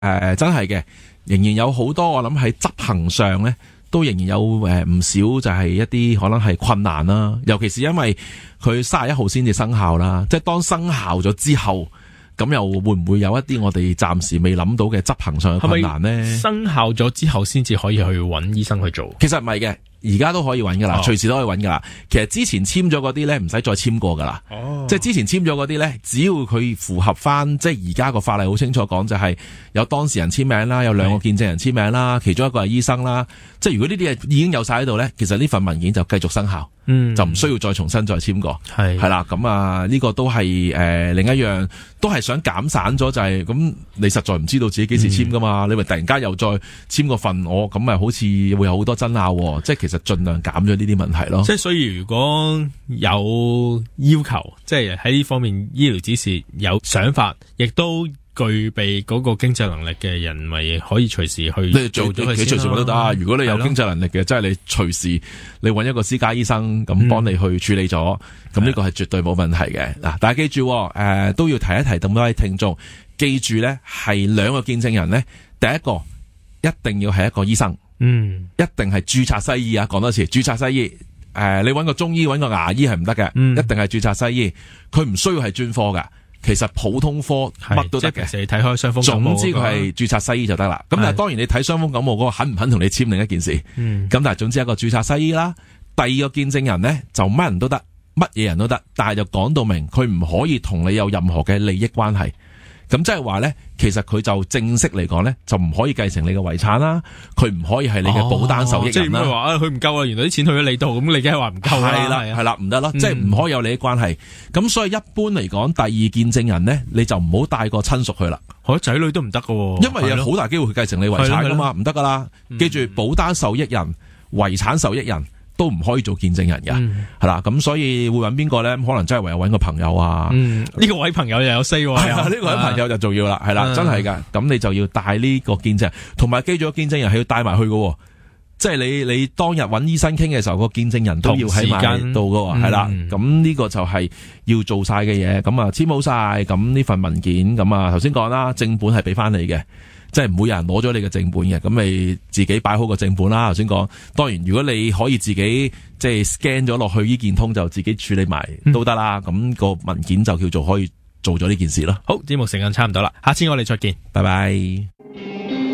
真係嘅，仍然有好多我諗喺執行上咧，都仍然有唔少就係一啲可能係困難啦。尤其是因為佢31號先至生效啦，即係當生效咗之後，咁又會唔會有一啲我哋暫時未諗到嘅執行上嘅困難呢？ 係咪生效咗之後先至可以去揾醫生去做？ 其實唔係嘅。而家都可以揾噶啦，隨時都可以揾噶啦。其實之前簽咗嗰啲咧，唔使再簽過噶啦。即係之前簽咗嗰啲咧，只要佢符合翻，即係而家個法例好清楚講，就係有當事人簽名啦，有兩個見證人簽名啦，其中一個係醫生啦。即係如果呢啲嘢已經有晒喺度咧，其實呢份文件就繼續生效，就唔需要再重新再簽過。係啦，咁啊呢個都係另一樣，都係想減散咗，就係咁你實在唔知道自己幾時簽噶嘛？你咪突然間又再簽個份，咁咪好似會有好多爭拗，即係其實盡量減咗呢啲問題咯。 即係所以如果有要求，即係喺呢方面醫療指示有想法，亦都具備嗰個經濟能力嘅人，咪可以隨時去做咗佢先咯。你隨時都得。如果你有經濟能力嘅，即係你隨時你揾一個私家醫生咁幫你去處理咗，咁呢個係絕對冇問題嘅。嗱，大家記住，都要提一提咁多位聽眾，記住咧係兩個見證人咧，第一個一定要係一個醫生。一定係註冊西醫啊！講多次，註冊西醫。你揾個中醫、揾個牙醫係唔得嘅，一定係註冊西醫。佢唔需要係專科㗎，其實普通科乜都得嘅。即係你睇開傷風感冒，總之佢係註冊西醫就得啦。咁但係當然你睇傷風感冒嗰個肯唔肯同你簽另一件事。咁但係總之一個註冊西醫啦。第二個見證人呢，就乜人都得，乜嘢人都得，但係就講到明，佢唔可以同你有任何嘅利益關係。咁即係話咧，其實佢就正式嚟講咧，就唔可以繼承你嘅遺產啦，佢唔可以係你嘅保單受益人啦。即係唔係話佢唔夠啊？原來啲錢去咗你度，咁你梗係話唔夠啦。係啦，唔得咯，即係唔可以有利益關係。咁所以一般嚟講，第二見證人咧，你就唔好帶個親屬去啦。我仔女都唔得噶，因為有好大機會去繼承你遺產噶嘛，唔得噶啦。記住，保單受益人、遺產受益人都唔可以做見證人噶，係啦，咁所以會揾邊個咧？可能真係唯有揾個朋友啊。呢個位朋友又有 say 喎，係啊，呢個位朋友就重要啦，係啦，真係噶。咁你就要帶呢個見證人，同埋記住個見證人係要帶埋去噶，即係你當日揾醫生傾嘅時候，個見證人都要喺埋度噶，係啦。咁呢個就係要做晒嘅嘢，咁啊簽好晒，咁呢份文件，咁啊頭先講啦，正本係俾翻你嘅。即係唔會有人攞咗你嘅正本嘅，咁你自己擺好個正本啦。頭先講，當然如果你可以自己即係 scan 咗落去醫健通，就自己處理埋都得啦。咁個文件就叫做可以做咗呢件事咯。好，節目時間差唔多啦，下次我哋再見，拜拜。